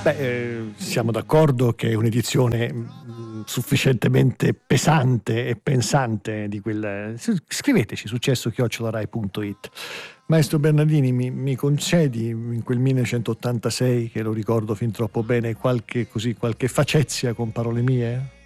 Siamo d'accordo che è un'edizione sufficientemente pesante e pensante di quel. Scriveteci successo@rai.it. Maestro Bernardini, mi concedi in quel 1986, che lo ricordo fin troppo bene, qualche facezia con parole mie?